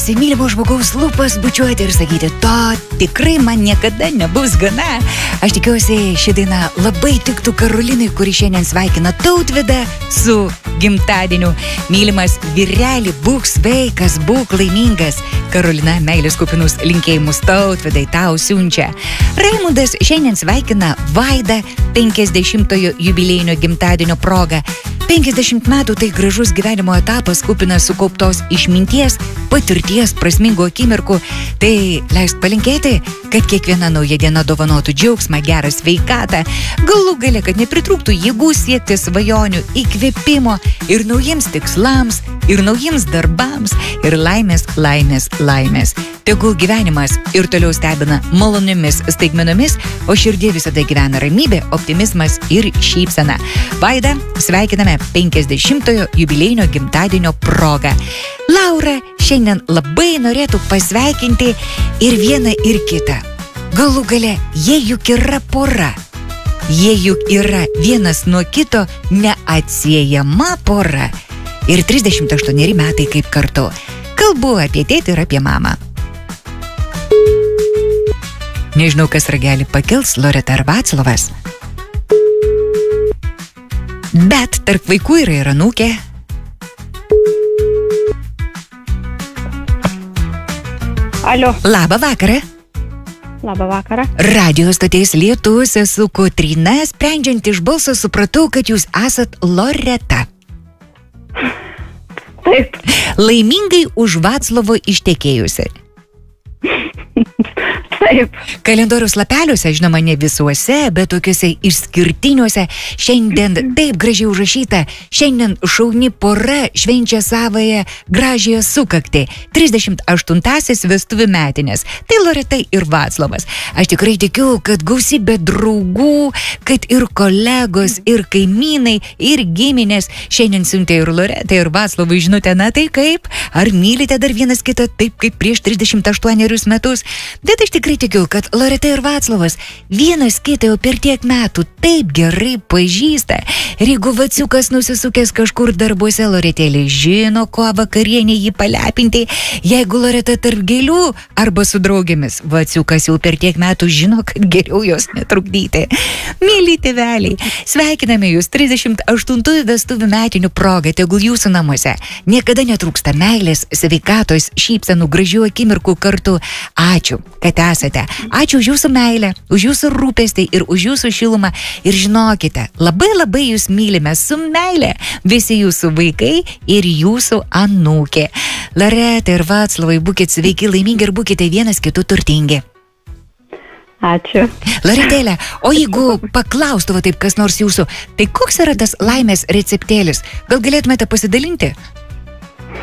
norisi mylimo žmogaus lūpas bučiuoti ir sakyti, to tikrai man niekada nebus gana. Aš tikiuosi, ši daina labai tiktų Karolinai, kuri šiandien sveikina Tautvydą su gimtadieniu. Mylimas vyreli, būk sveikas, būk laimingas. Karolina meilės kupinus linkėjimus Tautvydai tau siunčia. Raimundas šiandien sveikina Vaidą 50-ojo jubiliejinio gimtadienio proga. 50 metų tai gražus gyvenimo etapas, kupinas sukauptos išminties, patirties, prasmingų akimirkų. Tai leisk palinkėti, kad kiekviena nauja diena dovanotų džiaugsmą, gerą sveikatą, galų gale, kad nepritrūktų jėgų siekti svajonių, įkvėpimo ir naujiems tikslams, ir naujiems darbams, ir laimės, laimės, laimės. Tegul gyvenimas ir toliau stebina maloniomis staigmenomis, o širdie visada gyvena ramybė, optimizmas ir šypsena. Vaida, sveikiname 50-ojo jubiliejinio gimtadienio proga. Laura šiandien labai norėtų pasveikinti ir vieną, ir kitą. Galų gale, jie juk yra pora. Jie juk yra vienas nuo kito neatsiejama pora. Ir 38 metai kaip kartu. Kalbu apie tėtį ir apie mamą. Nežinau, kas ragelį pakils, Loreta ar Vaclovas. Bet tarp vaikų yra ir anūkė. Alio. Labą vakarą. Labą vakarą. Radio stoties Lietus, esu Kotryna. Sprendžiant iš balso supratau, kad jūs esat Loreta. Taip. Laimingai už Vaclovo ištekėjusi. Taip. Kalendoriaus lapeliuose, žinoma, ne visuose, bet tokiuose išskirtiniuose, šiandien taip gražiai užrašyta, šiandien šauni pora švenčia savąją gražiąją sukaktį, 38-asis vestuvių metinės. Tai Loreta ir Vaclovas. Aš tikrai tikiu, kad gausybė draugų, kad ir kolegos, ir kaimynai, ir giminės šiandien siuntė ir Loreta, ir Vaclovai žinutę, na tai kaip? Ar mylite dar vienas kitą taip, kaip prieš 38 metus? Bet aš tikrai tikiu, kad Loreta ir Vaclovas vienas kitą jau per tiek metų taip gerai pažįsta. Ir jeigu Vaciukas nusisukęs kažkur darbuose, Loretėlė žino, ko vakarienė jį palepinti. Jeigu Loreta tarp gėlių arba su draugėmis, Vaciukas jau per tiek metų žino, kad geriau jos netrukdyti. Mėly tėveliai, sveikiname jūs 38 vestuvių metinių proga, tegul jūsų namuose niekada netrūksta meilės, sveikatos, šypsenų, gražių akimirkų kartu. Ačiū, kad esate. Ačiū už jūsų meilę, už jūsų rūpestį ir už jūsų šilumą. Ir žinokite, labai labai jūs mylime su meilė visi jūsų vaikai ir jūsų anūkė. Loreta ir Vaclovai, būkit sveiki, laimingi ir būkite vienas kitų turtingi. Ačiū. Loretėlė, o jeigu paklaustų taip kas nors jūsų, tai koks yra tas laimės receptėlis? Gal galėtumėte pasidalinti?